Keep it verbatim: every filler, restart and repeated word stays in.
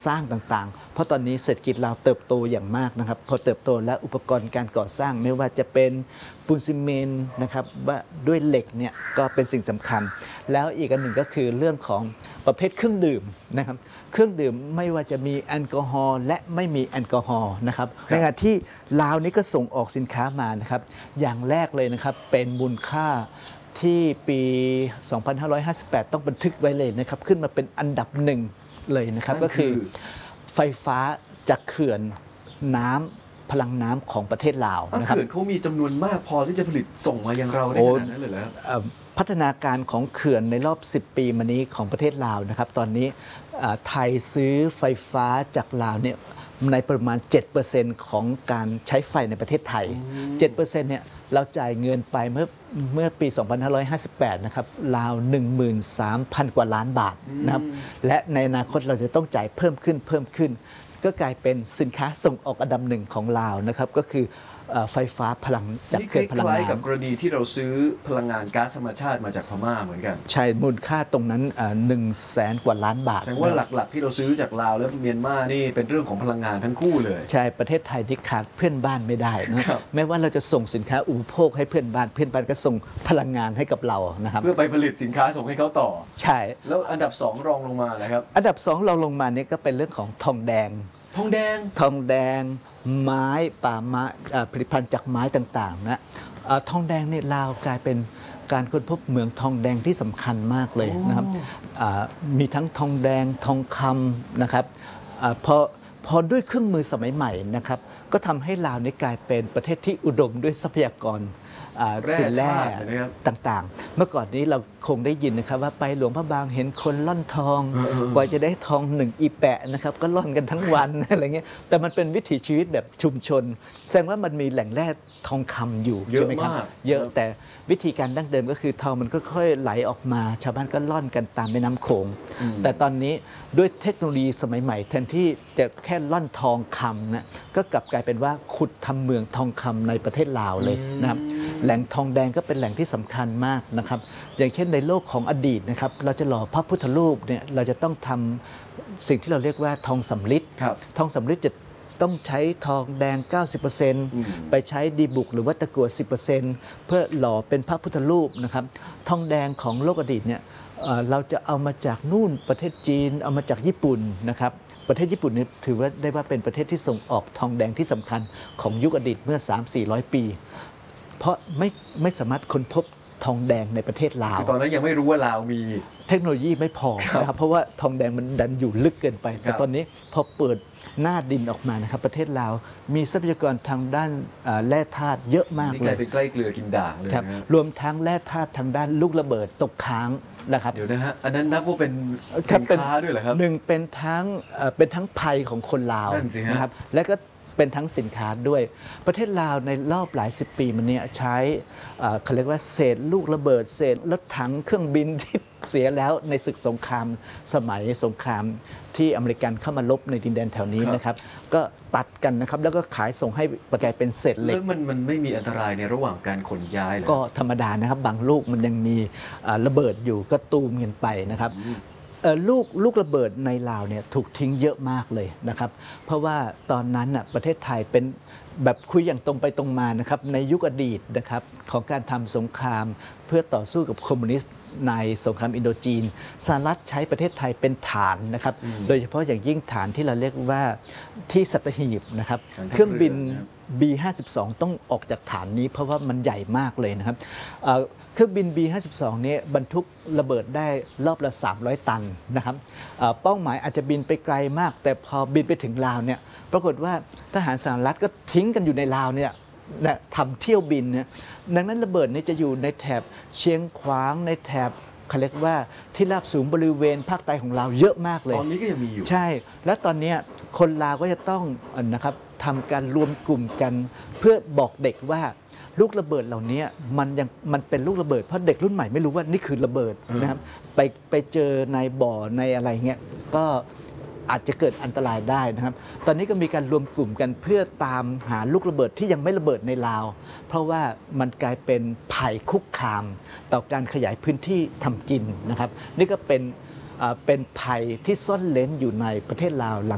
สร้างต่างๆเพราะตอนนี้เศรษฐกิจเราเติบโตอย่างมากนะครับพอเติบโตและอุปกรณ์การก่อสร้างไม่ว่าจะเป็นปูนซีเมนต์นะครับว่าด้วยเหล็กเนี่ยก็เป็นสิ่งสำคัญแล้วอีกอันหนึ่งก็คือเรื่องของประเภทเครื่องดื่มนะครับเครื่องดื่มไม่ว่าจะมีแอลกอฮอล์และไม่มีแอลกอฮอล์นะครับในขณะที่ลาวนี้ก็ส่งออกสินค้ามานะครับอย่างแรกเลยนะครับเป็นมูลค่าที่ปี สองพันห้าร้อยห้าสิบแปด ต้องบันทึกไว้เลยนะครับขึ้นมาเป็นอันดับหนึ่งเลยนะครับก็คือไฟฟ้าจากเขื่อนน้ำพลังน้ำของประเทศลาวนะครับเขื่อนเขามีจำนวนมากพอที่จะผลิตส่งมายังเราได้ขนาดนั้นเลยเหรอครับพัฒนาการของเขื่อนในรอบสิบปีมานี้ของประเทศลาวนะครับตอนนี้ไทยซื้อไฟฟ้าจากลาวเนี่ยในประมาณ เจ็ดเปอร์เซ็นต์ ของการใช้ไฟในประเทศไทย เจ็ดเปอร์เซ็นต์ เนี่ยเราจ่ายเงินไปเมื่อเมื่อปี สองพันห้าร้อยห้าสิบแปด นะครับราว หนึ่งหมื่นสามพัน กว่าล้านบาทนะครับและในอนาคตเราจะต้องจ่ายเพิ่มขึ้นเพิ่มขึ้นก็กลายเป็นสินค้าส่งออกอันดับหนึ่งของลาวนะครับก็คือไฟฟ้าพลังจากเขื่อนพลังน้ำนี่คล้ายๆกับกรณีที่เราซื้อพลังงานก๊าซธรรมชาติมาจากพม่าเหมือนกันใช่มูลค่าตรงนั้นหนึ่งแสนกว่าล้านบาทแสดงว่าหลักๆที่เราซื้อจากลาวและเมียนมานี่เป็นเรื่องของพลังงานทั้งคู่เลยใช่ประเทศไทยที่ขาดเพื่อนบ้านไม่ได้นะแม้ว่าเราจะส่งสินค้าอุปโภคให้เพื่อนบ้านเพื่อนบ้านก็ส่งพลังงานให้กับเรานะครับเพื่อไปผลิตสินค้าส่งให้เขาต่อใช่แล้วอันดับสองรองลงมานะครับอันดับสองเราลงมาเนี่ยก็เป็นเรื่องของทองแดงทองแดงทองแดงไม้ป่าไม้ผลิตภัณฑ์จากไม้ต่างๆนะทองแดงเนี่ยลาวกลายเป็นการค้นพบเหมืองทองแดงที่สำคัญมากเลยนะครับมีทั้งทองแดงทองคำนะครับพอพอด้วยเครื่องมือสมัยใหม่นะครับก็ทำให้ลาวนี้กลายเป็นประเทศที่อุดมด้วยทรัพยากรสินแร่ต่างๆเมื่อก่อนนี้เราคงได้ยินนะครับว่าไปหลวงพระบางเห็นคนล่อนทองกว่าจะได้ทองหนึ่งอีแปะนะครับก็ล่อนกันทั้งวันอะไรเงี้ยแต่มันเป็นวิถีชีวิตแบบชุมชนแสดงว่ามันมีแหล่งแร่ทองคำอยู่ใช่ไหมครับเยอะแต่วิธีการดั้งเดิมก็คือทองมันก็ค่อยไหลออกมาชาวบ้านก็ล่อนกันตามแม่น้ำโขงแต่ตอนนี้ด้วยเทคโนโลยีสมัยใหม่แทนที่จะแค่ล่อนทองคำนะก็กลับกลายเป็นว่าขุดทำเมืองทองคำในประเทศลาวเลยนะครับแหล่งทองแดงก็เป็นแหล่งที่สำคัญมากนะครับอย่างเช่นในโลกของอดีตนะครับเราจะหล่อพระพุทธรูปเนี่ยเราจะต้องทำสิ่งที่เราเรียกว่าทองสำริดทองสำริดจะต้องใช้ทองแดง เก้าสิบเปอร์เซ็นต์ ไปใช้ดีบุกหรือว่าตะกั่ว สิบเปอร์เซ็นต์ เพื่อหล่อเป็นพระพุทธรูปนะครับทองแดงของโลกอดีตเนี่ยเราจะเอามาจากนู่นประเทศจีนเอามาจากญี่ปุ่นนะครับประเทศญี่ปุ่นนี่ถือว่าได้ว่าเป็นประเทศที่ส่งออกทองแดงที่สำคัญของยุคอดีตเมื่อ สามถึงสี่ร้อย ปีเพราะไม่ไม่สามารถค้นพบทองแดงในประเทศลาวตอนนั้นยังไม่รู้ว่าลาวมีเทคโนโลยีไม่พอนะครับเพราะว่าทองแดงมันดันอยู่ลึกเกินไปแต่ตอนนี้พอเปิดหน้าดินออกมานะครับประเทศลาวมีทรัพยากรทางด้านแร่ธาตุเยอะมากเลยไปใกล้เกลือกินด่างเลยครับรวมทั้งแร่ธาตุทางด้านลูกระเบิดตกค้างนะครับเดี๋ยวนะฮะอันนั้นนับว่าเป็นสินค้าด้วยเหรอครับหนึ่งเป็นทั้งเป็นทั้งภัยของคนลาวนะครับและก็เป็นทั้งสินค้าด้วยประเทศลาวในรอบหลายสิบปีมันเนี่ยใช้เขาเรียกว่าเศษลูกระเบิดเศษรถถังเครื่องบินที่เสียแล้วในศึกสงครามสมัยสงครามที่อเมริกันเข้ามาลบในดินแดนแถวนี้นะครับก็ตัดกันนะครับแล้วก็ขายส่งให้ประกายเป็นเศษเหล็กแล้วมันมันไม่มีอันตรายในระหว่างการขนย้ายเลยก็ธรรมดานะครับบางลูกมันยังมีระเบิดอยู่ก็ตูมกันไปนะครับลูกลูกระเบิดในลาวเนี่ยถูกทิ้งเยอะมากเลยนะครับเพราะว่าตอนนั้นน่ะประเทศไทยเป็นแบบคุยอย่างตรงไปตรงมานะครับในยุคอดีตนะครับของการทำสงครามเพื่อต่อสู้กับคอมมิวนิสต์ในสงครามอินโดจีนสหรัฐใช้ประเทศไทยเป็นฐานนะครับโดยเฉพาะอย่างยิ่งฐานที่เราเรียกว่าที่สัตหีบนะครับเครื่องบิน บี ห้าสิบสอง ต้องออกจากฐานนี้เพราะว่ามันใหญ่มากเลยนะครับเครื่องบิน บี ห้าสิบสอง นี้บรรทุกระเบิดได้รอบละสามร้อยตันนะครับเป้าหมายอาจจะบินไปไกลมากแต่พอบินไปถึงลาวเนี่ยปรากฏว่าทหารสหรัฐก็ทิ้งกันอยู่ในลาวเนี่ยทำเที่ยวบินเนี่ยดังนั้นระเบิดนี้จะอยู่ในแถบเชียงขวางในแถบเขาเรียกว่าที่ราบสูงบริเวณภาคใต้ของลาวเยอะมากเลยตอนนี้ก็ยังมีอยู่ใช่แล้วตอนนี้คนลาวก็จะต้องนะครับทำการรวมกลุ่มกันเพื่อบอกเด็กว่าลูกระเบิดเหล่านี้มันยังมันเป็นลูกระเบิดเพราะเด็กรุ่นใหม่ไม่รู้ว่านี่คือระเบิดนะครับไปไปเจอในบ่อในอะไรเงี้ยก็อาจจะเกิดอันตรายได้นะครับตอนนี้ก็มีการรวมกลุ่มกันเพื่อตามหาลูกระเบิดที่ยังไม่ระเบิดในลาวเพราะว่ามันกลายเป็นภัยคุกคามต่อการขยายพื้นที่ทำกินนะครับนี่ก็เป็นเป็นภัยที่ซ่อนเร้นอยู่ในประเทศลาวหลัง